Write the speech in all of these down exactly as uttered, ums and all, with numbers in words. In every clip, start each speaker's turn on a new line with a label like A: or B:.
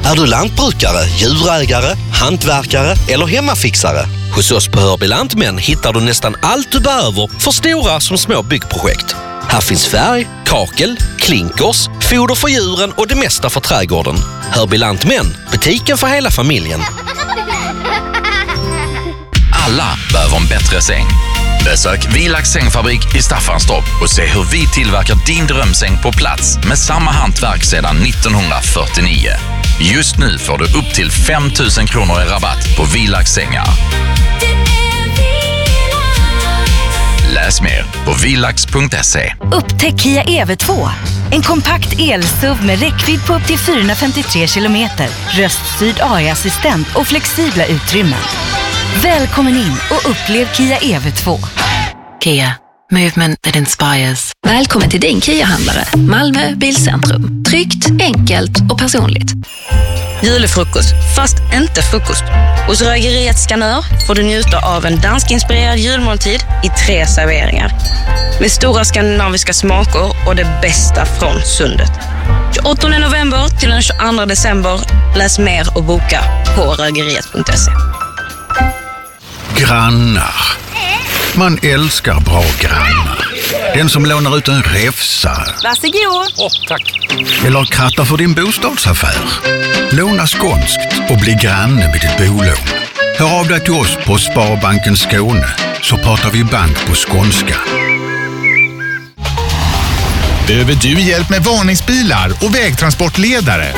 A: Är du lantbrukare, djurägare, hantverkare eller hemmafixare? Hos oss på Hörby Lantmän hittar du nästan allt du behöver för stora som små byggprojekt. Här finns färg, kakel, klinkers, foder för djuren och det mesta för trädgården. Hörby Lantmän, butiken för hela familjen.
B: Alla behöver en bättre säng. Besök Vilax sängfabrik i Staffanstorp och se hur vi tillverkar din drömsäng på plats med samma hantverk sedan nittonhundrafyrtionio. Just nu får du upp till fem tusen kronor i rabatt på Vilax sängar. Läs mer på vilax punkt se.
C: Upptäck Kia E V två. En kompakt el-S U V med räckvidd på upp till fyrahundrafemtiotre kilometer, röststyrd A I-assistent och flexibla utrymmen. Välkommen in och upplev Kia E V två.
D: Kia. Movement that inspires.
E: Välkommen till din Kia-handlare. Malmö Bilcentrum. Tryggt, enkelt och personligt.
F: Julefrukost, fast inte frukost. Hos Rögeriet Skanör får du njuta av en danskinspirerad julmåltid i tre serveringar. Med stora skandinaviska smaker och det bästa från sundet. tjugoåttonde november till den tjugoandra december. Läs mer och boka på rögeriet punkt se.
G: Grannar. Man älskar bra grannar. Den som lånar ut en räfsa.
F: Varsågod.
H: Åh, oh, tack.
G: Eller krattar för din bostadsaffär. Låna skånskt och bli granne med ditt bolån. Hör av dig till oss på Sparbanken Skåne så pratar vi bank på skånska.
I: Behöver du hjälp med varningsbilar och vägtransportledare?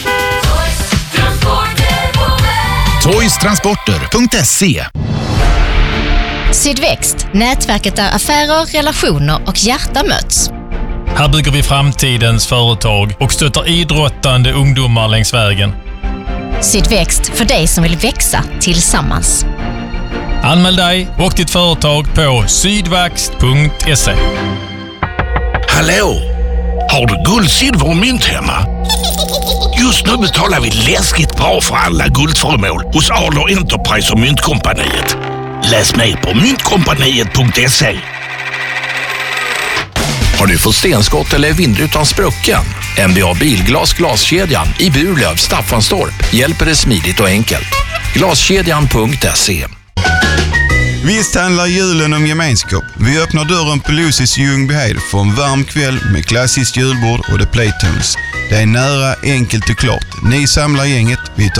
I: toys transporter punkt se.
J: Sydväxt, nätverket där affärer, relationer och hjärta möts.
K: Här bygger vi framtidens företag och stöttar idrottande ungdomar längs vägen.
J: Sydväxt för dig som vill växa tillsammans.
K: Anmäl dig och ditt företag på sydväxt punkt se.
L: Hallå! Har du guld, silver och mynt hemma? Just nu betalar vi läskigt bra för alla guldföremål hos Adler Enterprise och Myntkompaniet. Läs mer på myntkompaniet punkt se.
B: Har du fått stenskott eller vindrutan sprucken? M B A Bilglas glaskedjan i Burlöv, Staffanstorp hjälper dig smidigt och enkelt. glaskedjan punkt se.
M: Visst handlar julen om gemenskap. Vi öppnar dörren på Lucy's i Ljungbyhed för en varm kväll med klassiskt julbord och The Playtones. Det är nära, enkelt och klart. Ni samlar gänget, vi tar